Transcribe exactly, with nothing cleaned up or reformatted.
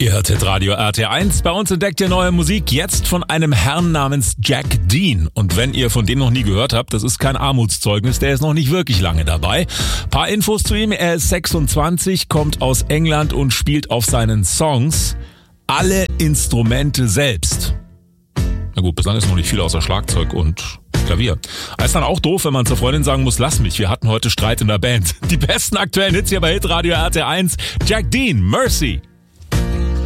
Ihr hört Hitradio R T eins. Bei uns entdeckt ihr neue Musik, jetzt von einem Herrn namens Jack Dean. Und wenn ihr von dem noch nie gehört habt, das ist kein Armutszeugnis, der ist noch nicht wirklich lange dabei. Paar Infos zu ihm: Er ist sechsundzwanzig, kommt aus England und spielt auf seinen Songs alle Instrumente selbst. Na gut, bislang ist noch nicht viel außer Schlagzeug und Klavier. Ist dann auch doof, wenn man zur Freundin sagen muss, lass mich, wir hatten heute Streit in der Band. Die besten aktuellen Hits hier bei Hitradio R T eins. Jack Dean, Mercy.